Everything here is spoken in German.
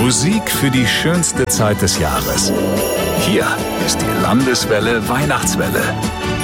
Musik für die schönste Zeit des Jahres. Hier ist die Landeswelle Weihnachtswelle.